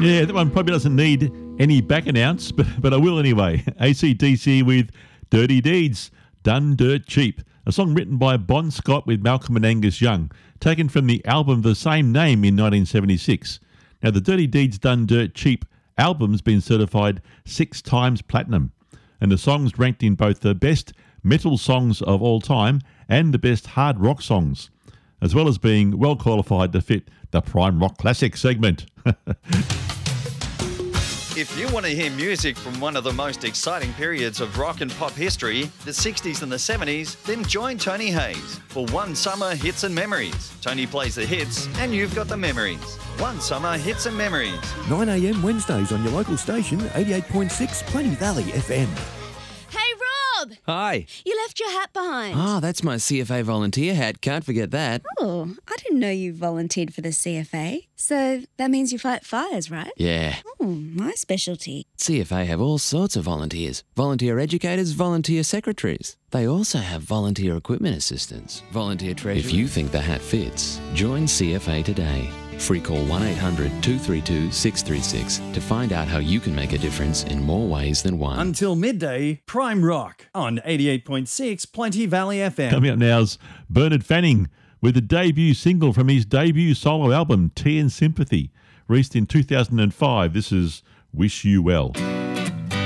Yeah, that one probably doesn't need any back announce, but I will anyway. AC/DC with Dirty Deeds, Done Dirt Cheap, a song written by Bon Scott with Malcolm and Angus Young, taken from the album of the same name in 1976. Now, the Dirty Deeds Done Dirt Cheap album's been certified 6 times platinum, and the song's ranked in both the best metal songs of all time and the best hard rock songs, as well as being well qualified to fit the Prime Rock Classic segment. If you want to hear music from one of the most exciting periods of rock and pop history, the 60s and the 70s, then join Tony Hayes for One Summer Hits and Memories. Tony plays the hits and you've got the memories. One Summer Hits and Memories. 9 a.m. Wednesdays on your local station, 88.6 Plenty Valley FM. Hi. You left your hat behind. Ah, that's my CFA volunteer hat. Can't forget that. Oh, I didn't know you volunteered for the CFA. So that means you fight fires, right? Yeah. Oh, my specialty. CFA have all sorts of volunteers. Volunteer educators, volunteer secretaries. They also have volunteer equipment assistants, volunteer treasurers. If you think the hat fits, join CFA today. Free call 1-800-232-636 to find out how you can make a difference in more ways than one. Until midday, Prime Rock on 88.6 Plenty Valley FM. Coming up now is Bernard Fanning with the debut single from his debut solo album, Tea and Sympathy, released in 2005. This is Wish You Well.